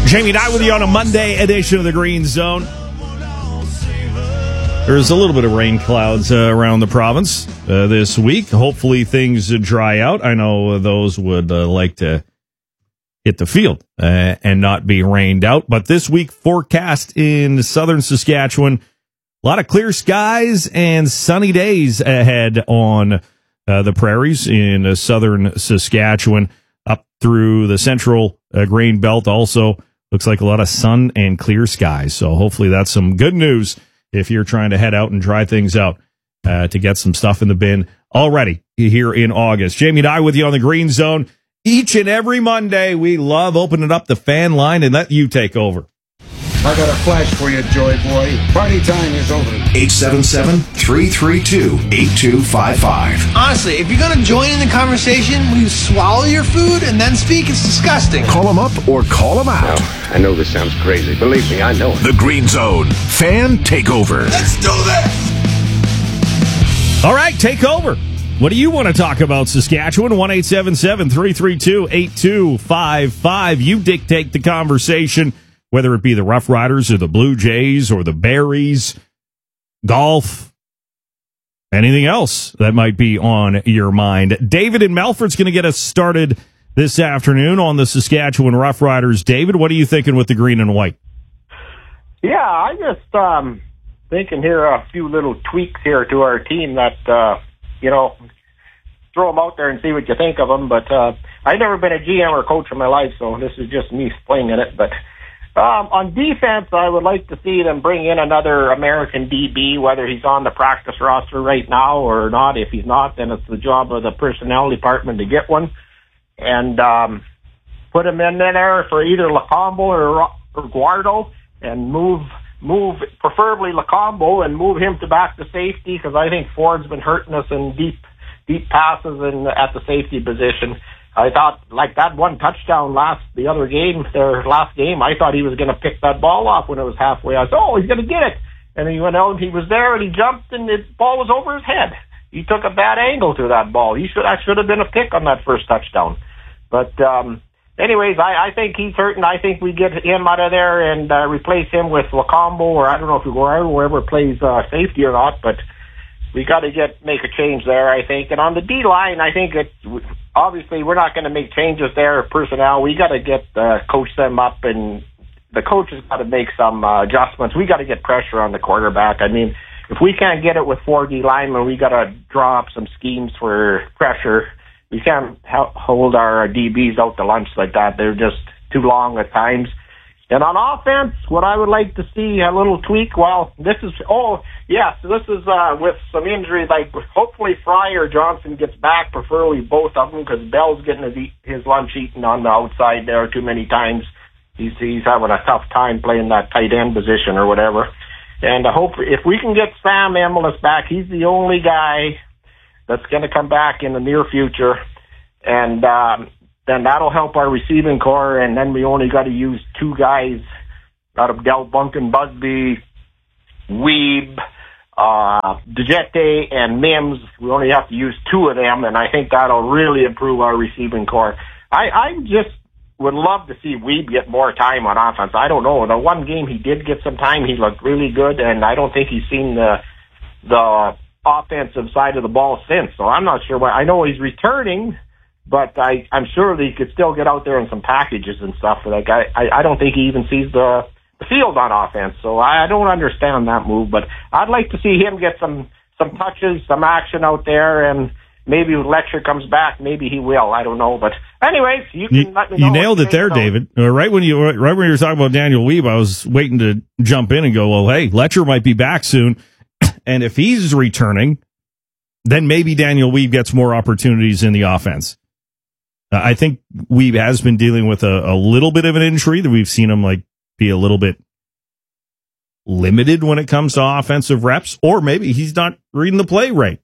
Jamie and I with you on a Monday edition of the Green Zone. There's a little bit of rain clouds around the province this week. Hopefully things dry out. I know those would like to hit the field and not be rained out. But this week forecast in southern Saskatchewan, a lot of clear skies and sunny days ahead on the prairies in southern Saskatchewan up through the central grain belt. Also looks like a lot of sun and clear skies. So hopefully that's some good news if you're trying to head out and try things out to get some stuff in the bin already here in August. Jamie and I with you on the Green Zone. Each and every Monday, we love opening up the fan line and let you take over. I got a flash for you, Joy Boy. Party time is over. 877-332-8255. Honestly, if you're going to join in the conversation, will you swallow your food and then speak? It's disgusting. Call them up or call them out. Now, I know this sounds crazy. Believe me, I know it. The Green Zone Fan Takeover. Let's do this! All right, take over. What do you want to talk about, Saskatchewan? 1-877-332-8255. You dictate the conversation, whether it be the Rough Riders or the Blue Jays or the Berries, golf, anything else that might be on your mind. David in Melford's going to get us started this afternoon on the Saskatchewan Rough Riders. David, what are you thinking with the green and white? Yeah, I just thinking here a few little tweaks here to our team that, throw them out there and see what you think of them. But I've never been a GM or coach in my life, so this is just me flinging it. But on defense, I would like to see them bring in another American DB, whether he's on the practice roster right now or not. If he's not, then it's the job of the personnel department to get one. And put him in there for either Lacombo or Guardo and move preferably Lacombo and move him to back to safety, because I think Ford's been hurting us in deep passes at the safety position. I thought, like that one touchdown last game, I thought he was going to pick that ball off when it was halfway. I thought, he's going to get it. And he went out and he was there and he jumped and the ball was over his head. He took a bad angle to that ball. That should have been a pick on that first touchdown. But anyways, I think he's hurting. I think we get him out of there and replace him with Lacombo, or I don't know if whoever plays safety or not, but we got to make a change there, I think. And on the D-line, I think obviously we're not going to make changes there, personnel. We got to coach them up, and the coaches got to make some adjustments. We got to get pressure on the quarterback. I mean, if we can't get it with 4 D linemen, we got to draw up some schemes for pressure. We can't hold our DBs out to lunch like that. They're just too long at times. And on offense, what I would like to see, a little tweak, this is with some injuries, like hopefully Fry or Johnson gets back, preferably both of them, because Bell's getting his lunch eaten on the outside there too many times. He's having a tough time playing that tight end position or whatever. And I hope if we can get Sam Emilus back, he's the only guy that's going to come back in the near future. And then that'll help our receiving core, and then we only got to use 2 guys out of Del Bunkin, Busby, Weeb, DeJete, and Mims. We only have to use 2 of them, and I think that'll really improve our receiving core. I just would love to see Weeb get more time on offense. I don't know. The one game he did get some time, he looked really good, and I don't think he's seen the offensive side of the ball since, so I'm not sure why. I know he's returning, but I'm sure that he could still get out there in some packages and stuff. Like I don't think he even sees the field on offense, so I don't understand that move. But I'd like to see him get some touches, some action out there, and maybe when Letcher comes back, maybe he will. I don't know. But anyways, you can let me know. You nailed it there, David. Right when you were talking about Daniel Weeb, I was waiting to jump in and go, well, hey, Letcher might be back soon, and if he's returning, then maybe Daniel Weeb gets more opportunities in the offense. I think Weeb has been dealing with a little bit of an injury that we've seen him be a little bit limited when it comes to offensive reps, or maybe he's not reading the play right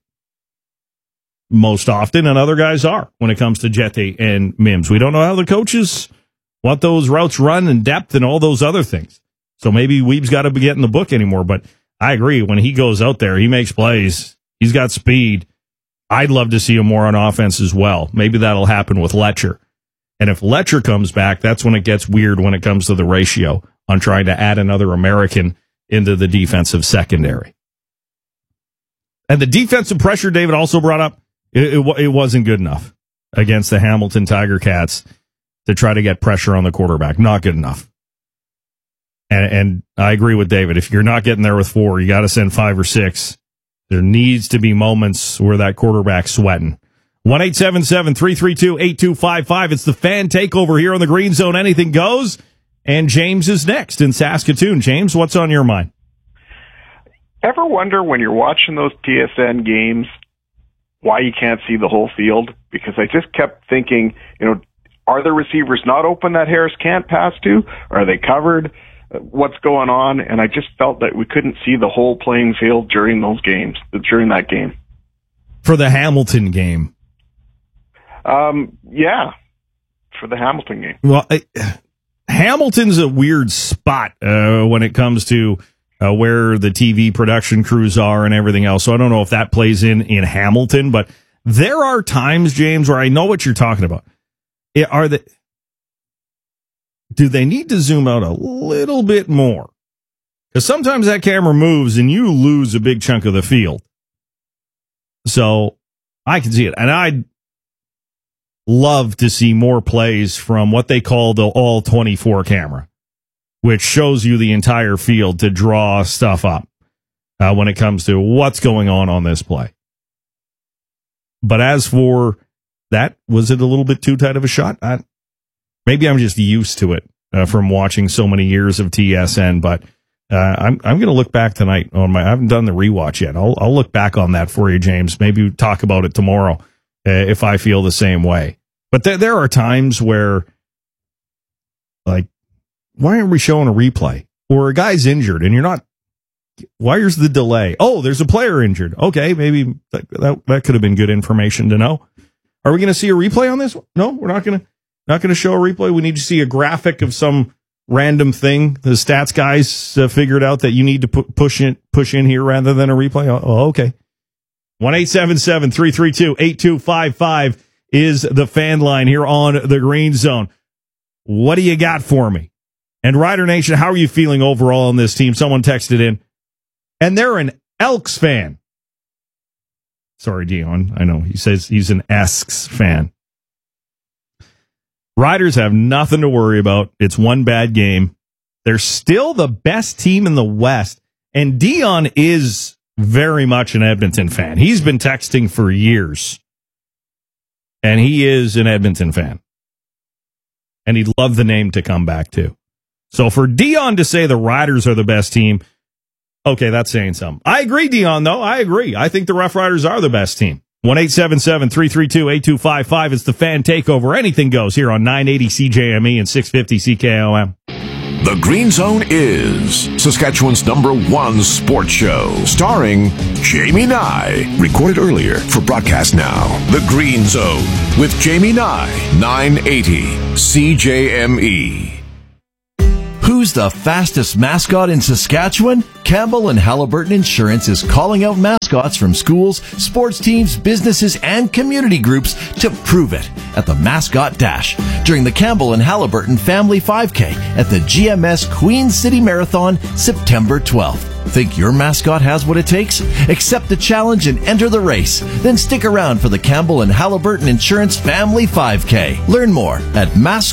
most often, and other guys are when it comes to Jete and Mims. We don't know how the coaches want those routes run and depth and all those other things. So maybe Weeb's got to be getting the book anymore, but I agree. When he goes out there, he makes plays. He's got speed. I'd love to see him more on offense as well. Maybe that'll happen with Letcher. And if Letcher comes back, that's when it gets weird when it comes to the ratio on trying to add another American into the defensive secondary. And the defensive pressure David also brought up, it wasn't good enough against the Hamilton Tiger Cats to try to get pressure on the quarterback. Not good enough. And I agree with David. If you're not getting there with 4, you got to send 5 or 6. There needs to be moments where that quarterback's sweating. 1-877-332-8255. It's the Fan Takeover here on the Green Zone. Anything goes. And James is next in Saskatoon. James, what's on your mind? Ever wonder when you're watching those TSN games why you can't see the whole field? Because I just kept thinking, are the receivers not open that Harris can't pass to? Are they covered? What's going on? And I just felt that we couldn't see the whole playing field during that game. For the Hamilton game? Yeah, for the Hamilton game. Well, Hamilton's a weird spot when it comes to where the TV production crews are and everything else. So I don't know if that plays in Hamilton, but there are times, James, where I know what you're talking about. Do they need to zoom out a little bit more? Because sometimes that camera moves and you lose a big chunk of the field. So I can see it. And I'd love to see more plays from what they call the all 24 camera, which shows you the entire field to draw stuff up when it comes to what's going on this play. But as for that, was it a little bit too tight of a shot? Maybe I'm just used to it from watching so many years of TSN, but I'm going to look back tonight I haven't done the rewatch yet. I'll look back on that for you, James. Maybe talk about it tomorrow if I feel the same way. But there are times where, like, why aren't we showing a replay? Or a guy's injured and you're not, where's the delay? Oh, there's a player injured. Okay, maybe that could have been good information to know. Are we going to see a replay on this? No, we're not going to show a replay. We need to see a graphic of some random thing. The stats guys figured out that you need to push in here rather than a replay. Oh, okay. 1-877-332-8255 is the fan line here on the Green Zone. What do you got for me? And Rider Nation, how are you feeling overall on this team? Someone texted in, and they're an Elks fan. Sorry, Dion. I know. He says he's an Esks fan. Riders have nothing to worry about. It's one bad game. They're still the best team in the West. And Dion is very much an Edmonton fan. He's been texting for years. And he is an Edmonton fan. And he'd love the name to come back to. So for Dion to say the Riders are the best team, okay, that's saying something. I agree, Dion, though. I agree. I think the Rough Riders are the best team. 1-877-332-8255. It's the Fan Takeover. Anything goes here on 980 CJME and 650 CKOM. The Green Zone is Saskatchewan's #1 sports show, starring Jamie Nye. Recorded earlier for broadcast now. The Green Zone with Jamie Nye, 980 CJME. Who's the fastest mascot in Saskatchewan? Campbell and Halliburton Insurance is calling out mascots from schools, sports teams, businesses, and community groups to prove it at the Mascot Dash during the Campbell and Halliburton Family 5K at the GMS Queen City Marathon, September 12th. Think your mascot has what it takes? Accept the challenge and enter the race. Then stick around for the Campbell and Halliburton Insurance Family 5K. Learn more at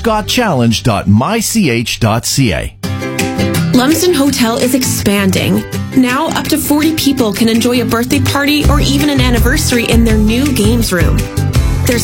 mascotchallenge.mych.ca. Lumsden Hotel is expanding. Now up to 40 people can enjoy a birthday party or even an anniversary in their new games room.